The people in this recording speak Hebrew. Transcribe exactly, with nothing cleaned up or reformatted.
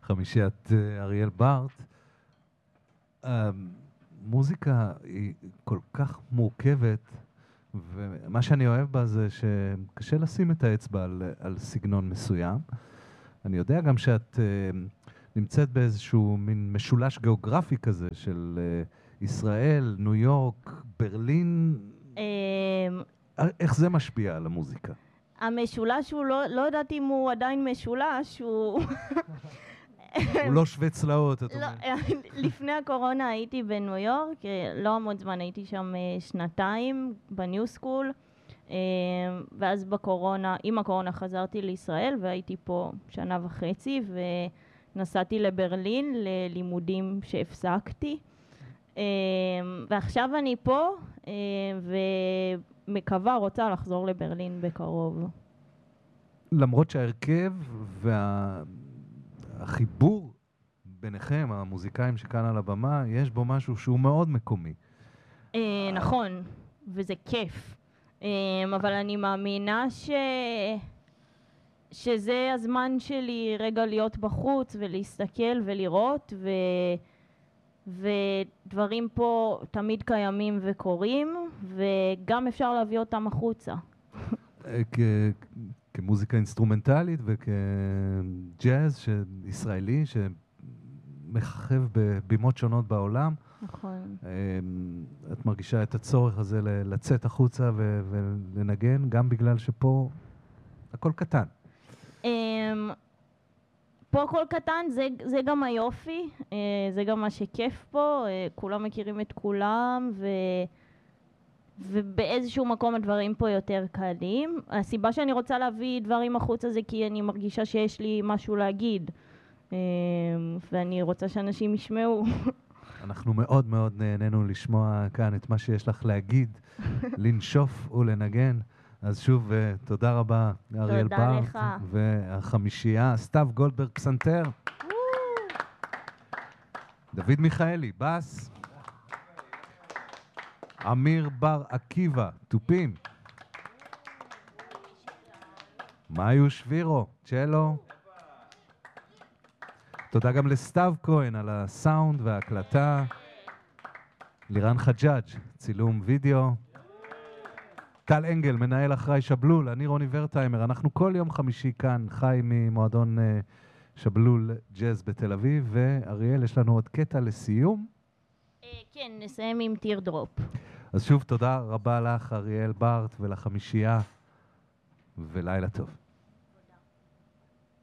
חמישיית אריאל בארט. המוזיקה היא כל כך מורכבת, ומה שאני אוהב בה זה שקשה לשים את האצבע על, על סגנון מסוים. אני יודע גם שאת uh, נמצאת באיזשהו מין משולש גיאוגרפי כזה של uh, ישראל, ניו יורק, ברלין. איך זה משפיע על המוזיקה? המשולש הוא לא, לא יודעת אם הוא עדיין משולש, הוא... הוא לא שווה צלעות, את אומרת. לפני הקורונה הייתי בניו יורק, לא המון זמן, הייתי שם שנתיים בניו סקול, ואז בקורונה, עם הקורונה חזרתי לישראל והייתי פה שנה וחצי ונסעתי לברלין ללימודים שהפסקתי, ועכשיו אני פה ומקווה, רוצה לחזור לברלין בקרוב. למרות שההרכב והחיבור ביניכם, המוזיקאים שכאן על הבמה, יש בו משהו שהוא מאוד מקומי. נכון, וזה כיף. אבל אני מאמינה ש... שזה הזמן שלי רגע להיות בחוץ ולהסתכל ולראות, ו... ודברים פה תמיד קיימים וקורים, וגם אפשר להביא אותם החוצה. כ... כמוזיקה אינסטרומנטלית וכג'אז ישראלי שמככב בבימות שונות בעולם. נכון. את מרגישה את הצורך הזה לצאת החוצה ולנגן, גם בגלל שפה הכל קטן. פה הכל קטן, זה, זה גם היופי, זה גם מה שכיף פה, כולם מכירים את כולם, ו... ובאיזשהו מקום הדברים פה יותר קלים. הסיבה שאני רוצה להביא דברים החוצה זה כי אני מרגישה שיש לי משהו להגיד, ואני רוצה שאנשים ישמעו. אנחנו מאוד מאוד נהנינו לשמוע כאן את מה שיש לך להגיד, לנשוף ולנגן. אז שוב, תודה רבה, אריאל בארט. לך. והחמישייה, סתיו גולדברג פסנתר. דוד מיכאלי, בס. אמיר בר עקיבא, תופים. מאיו שבירו, צ'לו. תודה גם לסתיו כהן על הסאונד וההקלטה. לירן חג'אג', צילום וידאו. טל אנגל, מנהל אחראי שבלול. אני רוני ורטיימר. אנחנו כל יום חמישי כאן, חי ממועדון שבלול ג'אז בתל אביב. ואריאל, יש לנו עוד קטע לסיום. כן, נסיים עם טירדרופ. אז שוב, תודה רבה לך, אריאל בארט, ולחמישייה, ולילה טוב.